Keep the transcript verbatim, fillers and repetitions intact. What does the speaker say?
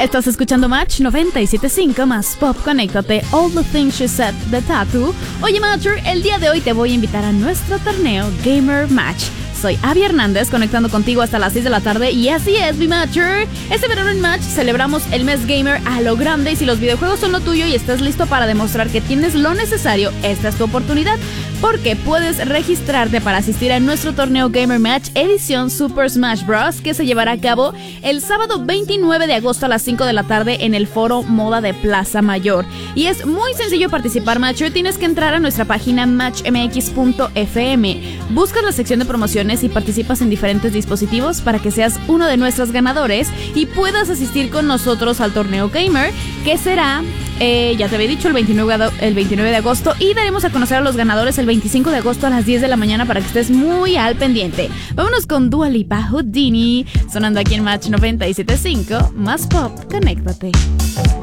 Estás escuchando Match noventa y siete punto cinco más Pop, conéctate, All the Things She Said, The Tattoo. Oye, Matcher, el día de hoy te voy a invitar a nuestro torneo Gamer Match. Soy Abby Hernández, conectando contigo hasta las seis de la tarde, y así es, mi Matcher. Este verano en Match celebramos el mes gamer a lo grande, y si los videojuegos son lo tuyo y estás listo para demostrar que tienes lo necesario, esta es tu oportunidad, porque puedes registrarte para asistir a nuestro torneo Gamer Match edición Super Smash Bros. Que se llevará a cabo el sábado veintinueve de agosto a las cinco de la tarde en el Foro Moda de Plaza Mayor. Y es muy sencillo participar, Matcher. Tienes que entrar a nuestra página match m x punto f m, buscas la sección de promociones y participas en diferentes dispositivos para que seas uno de nuestros ganadores y puedas asistir con nosotros al torneo Gamer, que será, eh, ya te había dicho, el veintinueve, el veintinueve de agosto, y daremos a conocer a los ganadores el veinticinco de agosto a las diez de la mañana para que estés muy al pendiente. Vámonos con Dua Lipa, Houdini, sonando aquí en Match noventa y siete punto cinco, más Pop, conéctate.